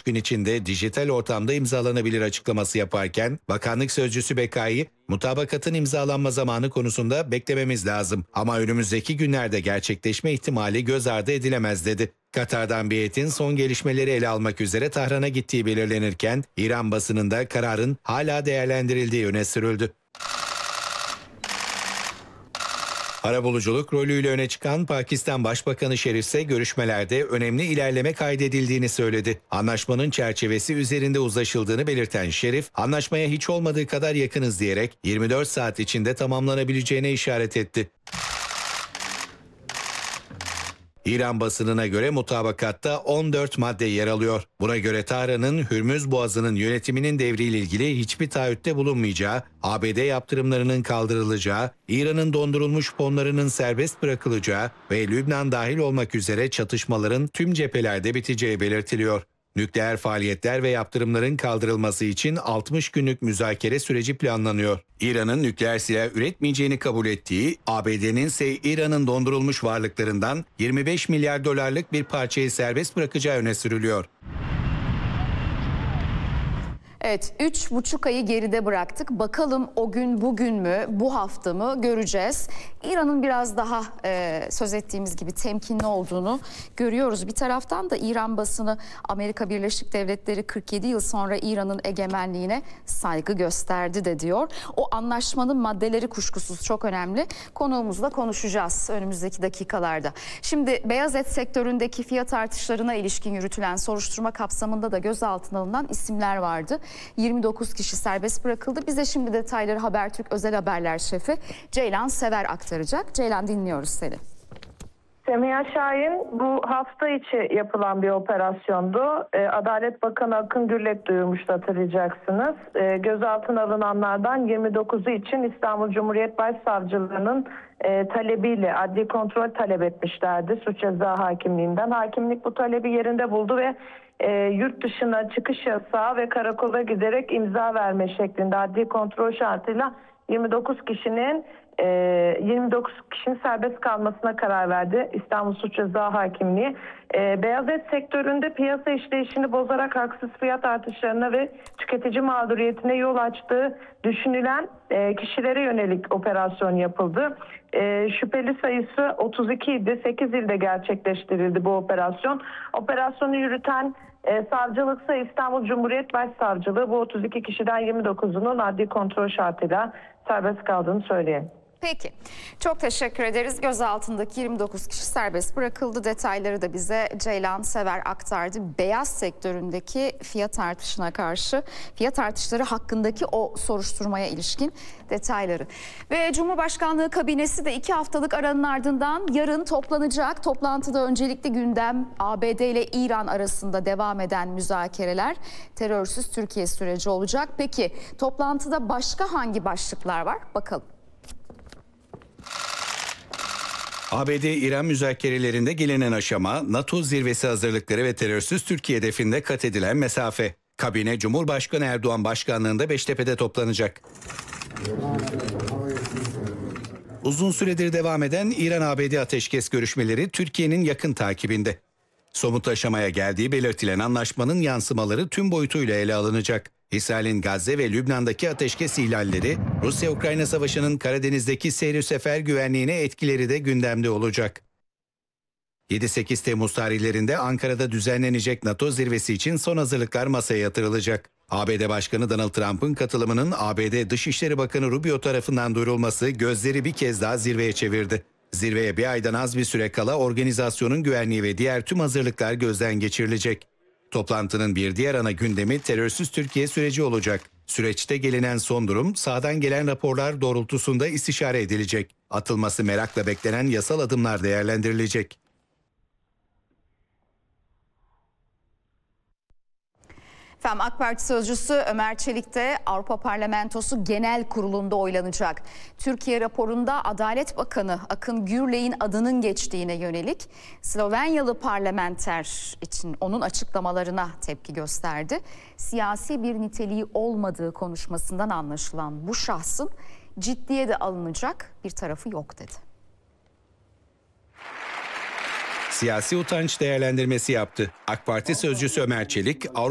gün içinde dijital ortamda imzalanabilir açıklaması yaparken, bakanlık sözcüsü Bekai, mutabakatın imzalanma zamanı konusunda beklememiz lazım ama önümüzdeki günlerde gerçekleşme ihtimali göz ardı edilemez dedi. Katar'dan bir heyetin son gelişmeleri ele almak üzere Tahran'a gittiği belirlenirken, İran basınında kararın hala değerlendirildiği öne sürüldü. Arabuluculuk rolüyle öne çıkan Pakistan Başbakanı Şerif ise görüşmelerde önemli ilerleme kaydedildiğini söyledi. Anlaşmanın çerçevesi üzerinde uzlaşıldığını belirten Şerif, anlaşmaya hiç olmadığı kadar yakınız diyerek 24 saat içinde tamamlanabileceğine işaret etti. İran basınına göre mutabakatta 14 madde yer alıyor. Buna göre Tahran'ın Hürmüz Boğazı'nın yönetiminin devriyle ilgili hiçbir taahhütte bulunmayacağı, ABD yaptırımlarının kaldırılacağı, İran'ın dondurulmuş fonlarının serbest bırakılacağı ve Lübnan dahil olmak üzere çatışmaların tüm cephelerde biteceği belirtiliyor. Nükleer faaliyetler ve yaptırımların kaldırılması için 60 günlük müzakere süreci planlanıyor. İran'ın nükleer silah üretmeyeceğini kabul ettiği, ABD'nin ise İran'ın dondurulmuş varlıklarından 25 milyar dolarlık bir parçayı serbest bırakacağı öne sürülüyor. Evet, 3,5 ayı geride bıraktık. Bakalım o gün bugün mü, bu hafta mı göreceğiz. İran'ın biraz daha söz ettiğimiz gibi temkinli olduğunu görüyoruz. Bir taraftan da İran basını Amerika Birleşik Devletleri 47 yıl sonra İran'ın egemenliğine saygı gösterdi de diyor. O anlaşmanın maddeleri kuşkusuz çok önemli. Konuğumuzla konuşacağız önümüzdeki dakikalarda. Şimdi beyaz et sektöründeki fiyat artışlarına ilişkin yürütülen soruşturma kapsamında da gözaltına alınan isimler vardı. 29 kişi serbest bırakıldı. Bize şimdi detayları Habertürk Özel Haberler Şefi Ceylan Sever aktaracak. Ceylan, dinliyoruz seni. Semiha Şahin bu hafta içi yapılan bir operasyondu. Adalet Bakanı Akın Gürlek duyurmuştu, hatırlayacaksınız. Gözaltına alınanlardan 29'u için İstanbul Cumhuriyet Başsavcılığı'nın talebiyle adli kontrol talep etmişlerdi Suç Ceza Hakimliği'nden. Hakimlik bu talebi yerinde buldu ve yurt dışına çıkış yasağı ve karakola giderek imza verme şeklinde adli kontrol şartıyla 29 kişinin serbest kalmasına karar verdi İstanbul Suç Ceza Hakimliği. Beyaz et sektöründe piyasa işleyişini bozarak haksız fiyat artışlarına ve tüketici mağduriyetine yol açtığı düşünülen kişilere yönelik operasyon yapıldı. Şüpheli sayısı 32 idi. 8 ilde gerçekleştirildi bu operasyon. Operasyonu yürüten savcılıksa İstanbul Cumhuriyet Başsavcılığı bu 32 kişiden 29'unun adli kontrol şartıyla serbest kaldığını söyleyelim. Peki, çok teşekkür ederiz. Gözaltındaki 29 kişi serbest bırakıldı. Detayları da bize Ceylan Sever aktardı. Beyaz sektöründeki fiyat artışına karşı, fiyat artışları hakkındaki o soruşturmaya ilişkin detayları. Ve Cumhurbaşkanlığı kabinesi de 2 haftalık aranın ardından yarın toplanacak. Toplantıda öncelikli gündem ABD ile İran arasında devam eden müzakereler, terörsüz Türkiye süreci olacak. Peki toplantıda başka hangi başlıklar var? Bakalım. ABD-İran müzakerelerinde gelinen aşama, NATO zirvesi hazırlıkları ve terörsüz Türkiye hedefinde kat edilen mesafe. Kabine Cumhurbaşkanı Erdoğan başkanlığında Beştepe'de toplanacak. Uzun süredir devam eden İran-ABD ateşkes görüşmeleri Türkiye'nin yakın takibinde. Somut aşamaya geldiği belirtilen anlaşmanın yansımaları tüm boyutuyla ele alınacak. İsrail'in Gazze ve Lübnan'daki ateşkes ihlalleri, Rusya-Ukrayna Savaşı'nın Karadeniz'deki seyir sefer güvenliğine etkileri de gündemde olacak. 7-8 Temmuz tarihlerinde Ankara'da düzenlenecek NATO zirvesi için son hazırlıklar masaya yatırılacak. ABD Başkanı Donald Trump'ın katılımının ABD Dışişleri Bakanı Rubio tarafından duyurulması gözleri bir kez daha zirveye çevirdi. Zirveye bir aydan az bir süre kala organizasyonun güvenliği ve diğer tüm hazırlıklar gözden geçirilecek. Toplantının bir diğer ana gündemi terörsüz Türkiye süreci olacak. Süreçte gelinen son durum, sahadan gelen raporlar doğrultusunda istişare edilecek. Atılması merakla beklenen yasal adımlar değerlendirilecek. Efendim, AK Parti sözcüsü Ömer Çelik de Avrupa Parlamentosu Genel Kurulu'nda oylanacak. Türkiye raporunda Adalet Bakanı Akın Gürlek'in adının geçtiğine yönelik Slovenyalı parlamenter için onun açıklamalarına tepki gösterdi. Siyasi bir niteliği olmadığı konuşmasından anlaşılan bu şahsın ciddiye de alınacak bir tarafı yok dedi. Siyasi utanç değerlendirmesi yaptı. AK Parti sözcüsü Ömer Çelik,